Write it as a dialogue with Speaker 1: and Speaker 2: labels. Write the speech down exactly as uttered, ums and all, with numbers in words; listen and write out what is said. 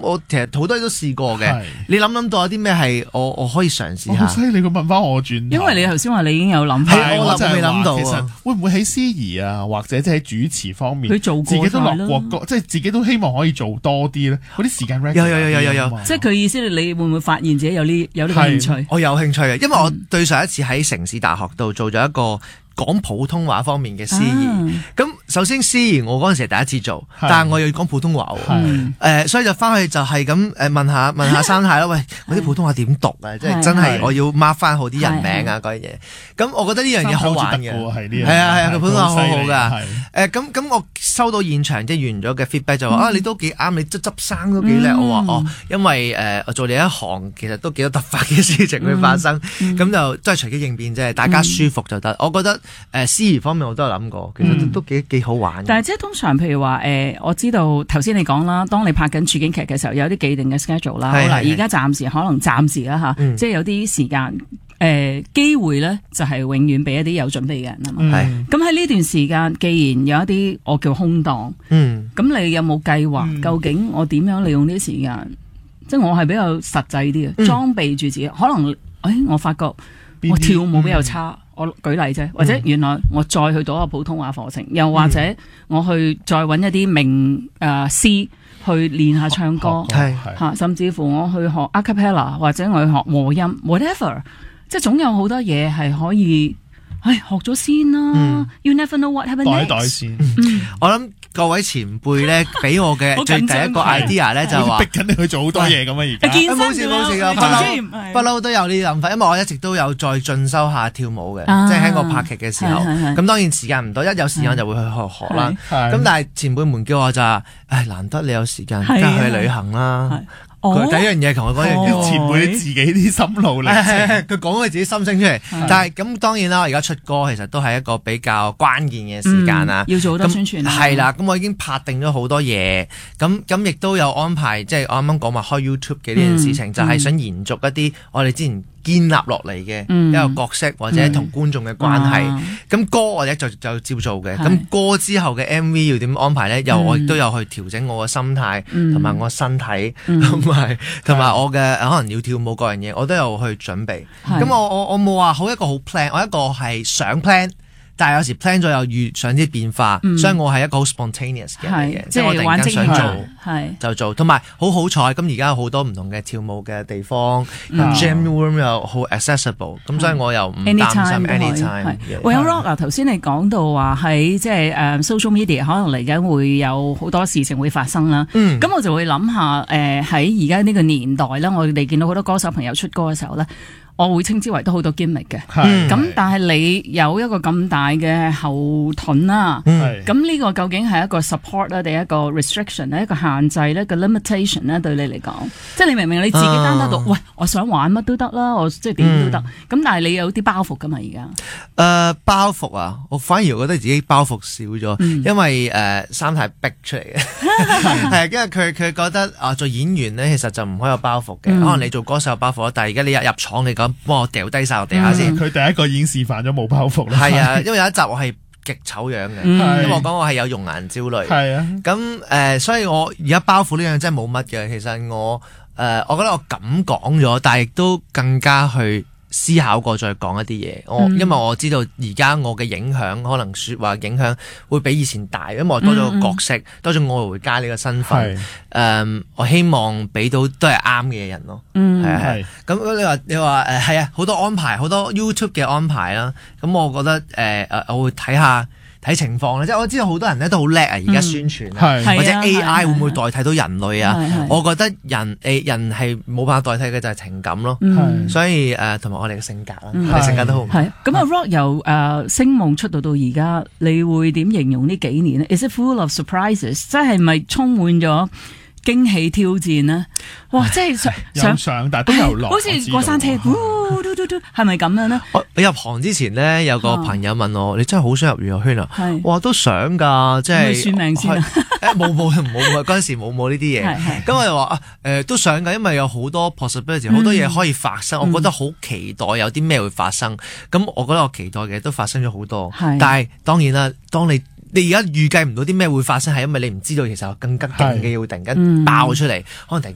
Speaker 1: 我其實好多嘢都試過嘅。你諗諗到有啲咩係我我可以嘗試下？
Speaker 2: 好犀利，佢問翻我轉。
Speaker 3: 因為你頭先話你已經有諗法，
Speaker 1: 係我就未諗到。
Speaker 2: 其實會唔會喺司儀啊，或者即係喺主持方面，
Speaker 3: 佢做過
Speaker 2: 自己都落過歌，即係自己都希望可以做多啲咧。嗰啲時間 record
Speaker 1: 有有有有有有，
Speaker 3: 即係佢意思，你會唔會發現自己有呢有呢個興趣？
Speaker 1: 我有興趣嘅，因為我對上一次喺城市大學度做咗一個講普通話方面嘅司儀，咁、啊、首先司儀我嗰陣時係第一次做，但係我又要講普通話喎，誒、呃，所以就翻去就係咁誒問下問下生太啦，喂，嗰啲普通話點讀啊？即係真係我要 mark 翻好啲人名啊嗰啲嘢，咁我覺得呢樣嘢好玩嘅，係啊係啊，佢普通話好好噶，誒咁咁我收到現場即係完咗嘅 feedback 就話、嗯、啊你都幾啱，你執執生都幾叻，嗯、我話哦，因為誒、呃、我做你一行其實都幾多突發嘅事情會發生，咁、嗯嗯、就都係隨機應變啫，大家舒服就得，嗯、我覺得。誒司儀方面我都有諗過，其實都都幾幾好玩。
Speaker 3: 但係即係通常譬如話誒、呃，我知道頭先你講啦，當你拍緊處境劇嘅時候，有啲既定嘅 schedule 啦。好啦，而家暫時可能暫時啦嚇，嗯、即係有啲時間誒機會咧，就係永遠俾一啲有準備嘅人啊嘛。係。咁喺呢段時間，既然有一啲我叫空檔，嗯，咁你有冇計劃？嗯、究竟我點樣利用呢啲時間？即係我係比較實際啲嘅，裝備住自己。可能誒、哎，我發覺我跳舞比較差。嗯我舉例啫，或者原來我再去讀一個普通話課程，又或者我去再揾一啲名誒師去練下唱歌，嚇，甚至乎我去學 a cappella 或者我去學和音 whatever， 即係總有好多嘢係可以，唉，學咗先啦。嗯、You never know what happens next。袋袋先，
Speaker 1: 嗯、我諗各位前輩咧，俾我嘅最第一個 idea 咧就係話，逼緊你去做好多嘢咁啊！而家冇事冇事噶，不嬲不嬲都有呢啲諗法，因為我一直都有再進修下跳舞嘅，啊、即係喺我拍劇嘅時候。咁當然時間唔多，一有時間就會去學學啦。咁但係前輩們叫我就話，唉，難得你有時間，梗係去旅行啦。佢第一樣嘢同我講一樣嘢，前輩自己啲心路歷程，佢講佢自己心聲出嚟。但係咁當然啦，我而家出歌其實都係一個比較關鍵嘅時間啦，
Speaker 3: 要做好多宣傳。
Speaker 1: 係啦，咁我已經拍定咗好多嘢，咁咁亦都有安排，即係我啱啱講話開 YouTube 嘅呢件事情，就係想延續一啲我哋之前建立落嚟嘅一個角色或者同觀眾嘅關係。咁歌我哋就就照做嘅，咁歌之後嘅 M V 要點安排咧？又我亦都有去調整我嘅心態同埋我身體。同埋我嘅可能要跳舞嗰樣嘢，我都有去準備。咁我我我冇話好一個好 plan，我一個係想 plan，但係有時 plan 咗又遇上啲變化，嗯、所以我係一個好 spontaneous 嘅嘢，即係我突然間想做就做。同埋好好彩，咁而家有好多唔同嘅跳舞嘅地方、嗯、，gym room 又好 accessible， 咁所以我又唔擔心 anytime。
Speaker 3: 喂，Rock 啊，頭先你講到話喺即係誒 social media 可能嚟緊會有好多事情會發生啦。咁、嗯、我就會諗下誒喺而家呢個年代咧，我哋見到好多歌手朋友出歌嘅時候咧。我會稱之為都好多 gimmick 嘅，咁但係你有一個咁大嘅後盾啦，咁呢個究竟係一個 support 咧，定一個 restriction 咧，一個限制咧，一個 limitation 咧，對你嚟講，即係你明明你自己單得到，喂，我想玩乜都得啦，我即係點都得，咁但係你有啲包袱噶嘛而家？誒，包袱啊，我反而覺得自己包袱少咗，因為誒三太逼出嚟嘅，係，因為佢佢覺得啊做演員咧，其實就唔可以有包袱嘅，可能你做歌手有包袱，但係而家你入入廠你講。幫我掉低晒落地下先。佢、嗯、第一個已經示範咗冇包袱啦。係啊，因為有一集我係極醜樣嘅，嗯、因為我講我係有容顏焦慮。係啊，咁誒、呃，所以我而家包袱呢樣真係冇乜嘅。其實我誒、呃，我覺得我咁講咗，但係亦都更加去思考過再講一啲嘢。我、嗯、因為我知道而家我嘅影響，可能說話影響會比以前大，因為我多咗個角色，嗯嗯多咗愛回家呢個身份。誒是、呃，我希望俾到都係啱嘅人咯。嗯，係係。咁你話你話誒係啊，好多安排，好多 YouTube 嘅安排啦。咁我覺得誒誒、呃，我會睇下。睇情況咧，即係我知道好多人咧都好叻啊！而家宣傳啊，嗯、或者 A I 會唔會代替到人類啊？我覺得人誒人係冇辦法代替嘅就係情感咯。嗯、所以誒同埋我哋嘅性格啦，嗯、我哋性格都好唔同。係咁啊，Rock 由誒星夢出道到而家，你會點形容呢幾年咧 ？Is it full of surprises？ 即係咪充滿咗驚喜挑戰呢？哇！即係上上，但係都有落，好似過山車，嘟嘟嘟嘟，係咪咁樣呢？
Speaker 1: 我入行之前呢，有個朋友問我：你真係好想入娛樂圈啊？哇，都想㗎，即係
Speaker 3: 算命先啊！
Speaker 1: 冇冇冇，嗰陣時冇冇呢啲嘢。咁我又話啊，誒都想㗎，因為有好多 possibility，好多嘢可以發生。我覺得好期待有啲咩會發生。咁我覺得我期待嘅都發生咗好多。但係當然啦，當你你而家預計唔到啲咩會發生，係因為你唔知道其實有更加勁嘅要突然間爆出嚟，可能突然